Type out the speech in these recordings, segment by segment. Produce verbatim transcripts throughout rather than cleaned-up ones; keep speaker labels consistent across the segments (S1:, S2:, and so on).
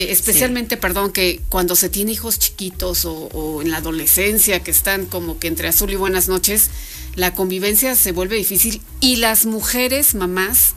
S1: Especialmente, sí. perdón, que cuando se tiene hijos chiquitos o, o en la adolescencia, que están como que entre azul y buenas noches, la convivencia se vuelve difícil y las mujeres, mamás,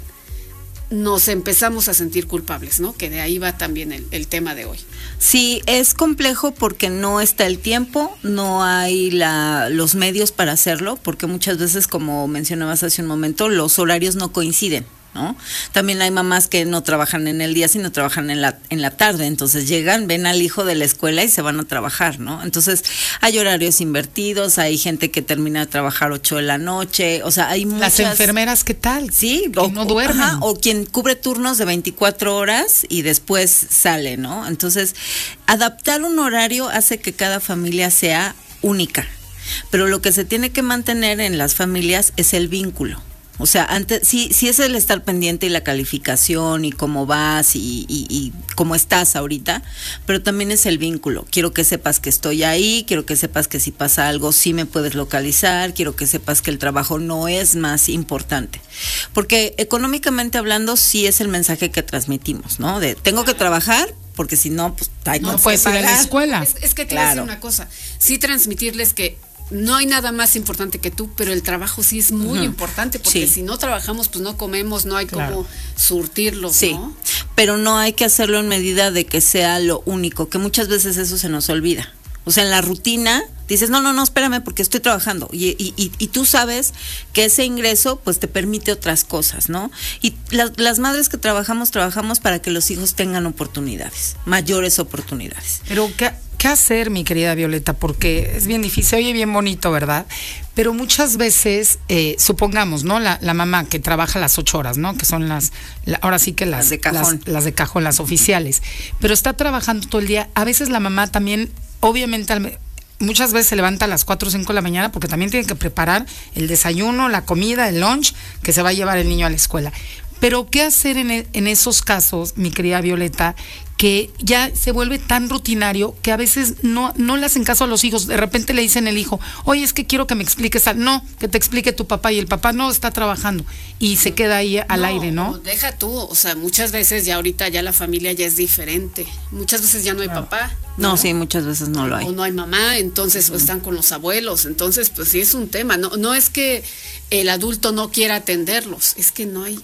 S1: nos empezamos a sentir culpables, ¿no? Que de ahí va también el, el tema de hoy.
S2: Sí, es complejo porque no está el tiempo, no hay la, los medios para hacerlo, porque muchas veces, como mencionabas hace un momento, los horarios no coinciden, ¿no? También hay mamás que no trabajan en el día, sino trabajan en la en la tarde, entonces llegan, ven al hijo de la escuela y se van a trabajar, ¿no? Entonces hay horarios invertidos, hay gente que termina de trabajar ocho de la noche, o sea, hay muchas...
S3: Las enfermeras, ¿qué tal?
S2: Sí,
S3: o, no duermen.
S2: Ajá, o quien cubre turnos de veinticuatro horas y después sale, ¿no? Entonces, adaptar un horario hace que cada familia sea única, pero lo que se tiene que mantener en las familias es el vínculo. O sea, antes sí, sí es el estar pendiente y la calificación y cómo vas y, y, y cómo estás ahorita, pero también es el vínculo. Quiero que sepas que estoy ahí, quiero que sepas que si pasa algo sí me puedes localizar, quiero que sepas que el trabajo no es más importante. Porque económicamente hablando sí es el mensaje que transmitimos, ¿no? De tengo que trabajar porque si no, pues hay
S3: no puedes ir a la escuela.
S1: Es, es que te voy a decir una cosa, sí transmitirles que no hay nada más importante que tú, pero el trabajo sí es muy uh-huh. importante, porque sí. si no trabajamos, pues no comemos, no hay claro. cómo surtirlo,
S2: sí.
S1: ¿no?
S2: Pero no hay que hacerlo en medida de que sea lo único, que muchas veces eso se nos olvida. O sea, en la rutina dices, no, no, no, espérame porque estoy trabajando. Y, y, y, y tú sabes que ese ingreso pues te permite otras cosas, ¿no? Y la, las madres que trabajamos, trabajamos para que los hijos tengan oportunidades, mayores oportunidades.
S3: Pero, ¿qué, qué hacer, mi querida Violeta? Porque es bien difícil, oye, bien bonito, ¿verdad? Pero muchas veces, eh, supongamos, ¿no? La, la mamá que trabaja las ocho horas, ¿no? Que son las, la, ahora sí que las,
S2: las de cajón.
S3: Las, las de cajón, las oficiales. Pero está trabajando todo el día. A veces la mamá también, obviamente, muchas veces se levanta a las cuatro o cinco de la mañana porque también tiene que preparar el desayuno, la comida, el lunch que se va a llevar el niño a la escuela. Pero ¿qué hacer en, en esos casos, mi querida Violeta, que ya se vuelve tan rutinario que a veces no, no le hacen caso a los hijos? De repente le dicen al hijo, oye, es que quiero que me expliques, no, que te explique tu papá, y el papá no está trabajando y se queda ahí al no, aire, ¿no?
S1: Deja tú, o sea, muchas veces ya ahorita ya la familia ya es diferente, muchas veces ya no hay
S3: claro.
S1: papá.
S2: No, no, sí, muchas veces no lo hay.
S1: O no hay mamá, entonces uh-huh. están con los abuelos, entonces pues sí es un tema, no, no es que el adulto no quiera atenderlos, es que no hay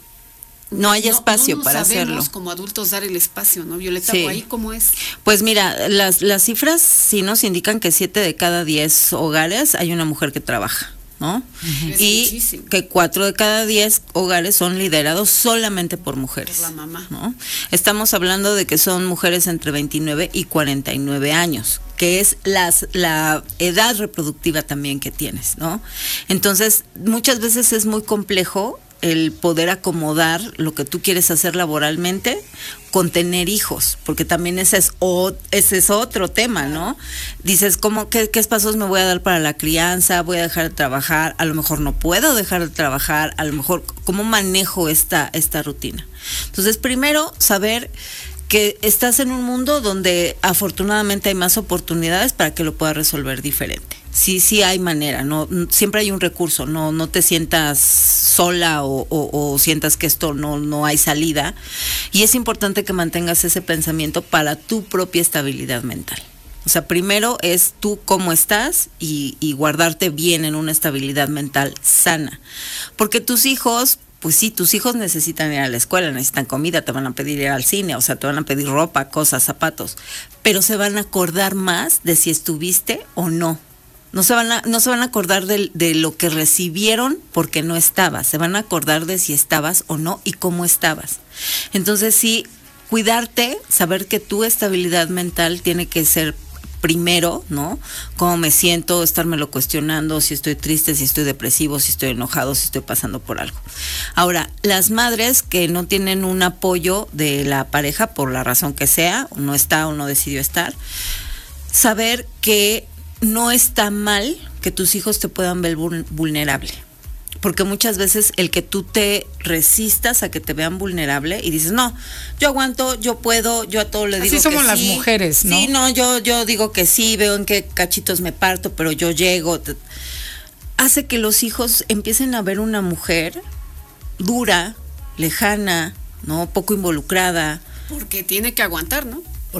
S2: No hay espacio
S1: no, no
S2: para hacerlo.
S1: No como adultos dar el espacio, ¿no, Violeta?
S2: Sí.
S1: ¿O ahí cómo es?
S2: Pues mira, las, las cifras sí nos indican que siete de cada diez hogares hay una mujer que trabaja, ¿no? Uh-huh. Y muchísimo. Que cuatro de cada diez hogares son liderados solamente por mujeres.
S1: Por la mamá.
S2: ¿No? Estamos hablando de que son mujeres entre veintinueve y cuarenta y nueve años, que es las, la edad reproductiva también que tienes, ¿no? Entonces, muchas veces es muy complejo el poder acomodar lo que tú quieres hacer laboralmente con tener hijos, porque también ese es, o, ese es otro tema, ¿no? Dices, ¿cómo, qué, qué pasos me voy a dar para la crianza? ¿Voy a dejar de trabajar? A lo mejor no puedo dejar de trabajar, a lo mejor, ¿cómo manejo esta, esta rutina? Entonces, primero, saber que estás en un mundo donde afortunadamente hay más oportunidades para que lo puedas resolver diferente. Sí, sí hay manera, no siempre hay un recurso, no no te sientas sola o, o, o sientas que esto no no hay salida, y es importante que mantengas ese pensamiento para tu propia estabilidad mental. O sea, primero es tú cómo estás y, y guardarte bien en una estabilidad mental sana, porque tus hijos, pues sí, tus hijos necesitan ir a la escuela, necesitan comida, te van a pedir ir al cine, o sea, te van a pedir ropa, cosas, zapatos, pero se van a acordar más de si estuviste o no. No se van a, no se van a acordar de, de lo que recibieron porque no estabas, se van a acordar de si estabas o no y cómo estabas. Entonces sí, cuidarte, saber que tu estabilidad mental tiene que ser primero, ¿no? Cómo me siento, estármelo cuestionando, si estoy triste, si estoy depresivo, si estoy enojado, si estoy pasando por algo. Ahora, las madres que no tienen un apoyo de la pareja por la razón que sea, no está o no decidió estar, saber que no está mal que tus hijos te puedan ver vulnerable, porque muchas veces el que tú te resistas a que te vean vulnerable y dices, no, yo aguanto, yo puedo, yo a todo le digo que sí.
S3: Así somos las mujeres, ¿no?
S2: Sí, no, yo, yo digo que sí, veo en qué cachitos me parto, pero yo llego. Hace que los hijos empiecen a ver una mujer dura, lejana, ¿no? Poco involucrada.
S1: Porque tiene que aguantar, ¿no?